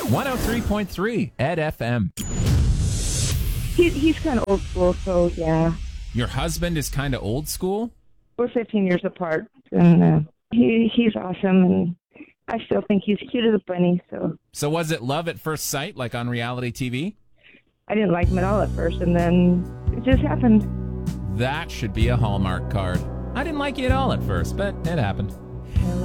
103.3 Ed FM. He's kind of old school, so yeah. Your husband is kind of old school? We're 15 years apart, and he's awesome, and I still think he's cute as a bunny. So was it love at first sight, like on reality TV? I didn't like him at all at first, and then it just happened. That should be a Hallmark card. I didn't like you at all at first, but it happened. Hello.